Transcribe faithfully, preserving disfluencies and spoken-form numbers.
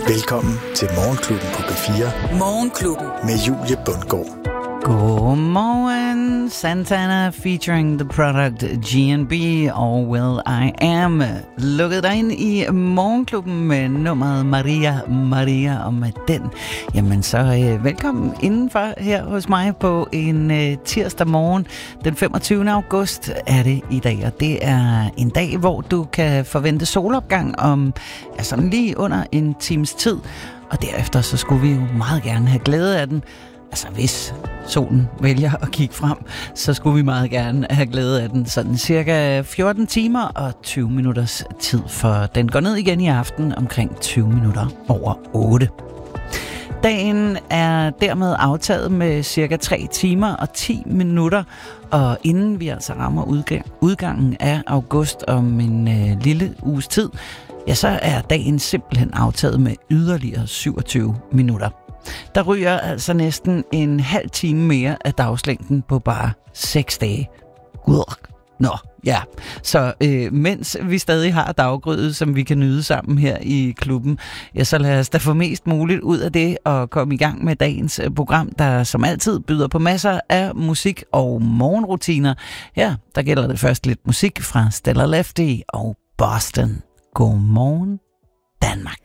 Velkommen til Morgenklubben på B fire. Morgenklubben med Julie Bundgaard. Godmorgen, Santana featuring The Product, G and B og Will I Am. Lukket dig ind i Morgenklubben med nummeret Maria, Maria, og med den, jamen så øh, velkommen indenfor her hos mig på en øh, tirsdag morgen. Den femogtyvende august er det i dag, og det er en dag, hvor du kan forvente solopgang om ja, sådan lige under en times tid. Og derefter så skulle vi jo meget gerne have glæde af den. Altså hvis solen vælger at kigge frem, så skulle vi meget gerne have glæde af den. Sådan cirka fjorten timer og tyve minutters tid, for den går ned igen i aften omkring tyve minutter over otte. Dagen er dermed aftaget med cirka tre timer og ti minutter, og inden vi altså rammer udgang, udgangen af august om en øh, lille uges tid, ja, så er dagen simpelthen aftaget med yderligere syvogtyve minutter. Der ryger altså næsten en halv time mere af dagslængden på bare seks dage. Nå, ja. Så øh, mens vi stadig har daggryet, som vi kan nyde sammen her i klubben, ja, så lad os da få mest muligt ud af det og komme i gang med dagens program, der som altid byder på masser af musik og morgenrutiner. Ja, der gælder det først lidt musik fra Stellar Lefty og Boston. Godmorgen, Danmark.